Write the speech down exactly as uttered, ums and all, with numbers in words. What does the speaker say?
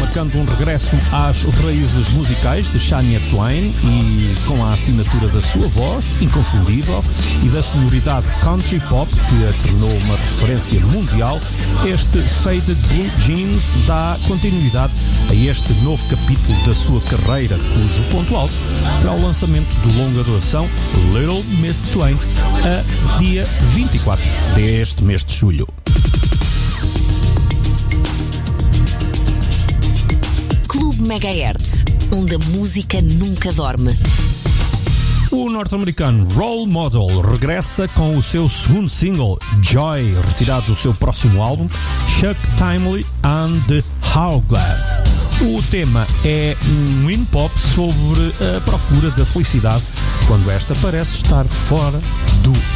marcando um regresso às raízes musicais de Shania Twain e com a assinatura da sua voz, inconfundível, e da sonoridade country pop que a tornou uma referência mundial, este Faded Blue Jeans dá continuidade a este novo capítulo da sua carreira, cujo ponto alto será o lançamento do longa duração Little Miss Twain a dia vinte e quatro deste mês de julho. Clube Megahertz, onde a música nunca dorme. O norte-americano Role Model regressa com o seu segundo single, Joy, retirado do seu próximo álbum, Chuck Timely and the Hourglass. O tema é um in-pop sobre a procura da felicidade quando esta parece estar fora do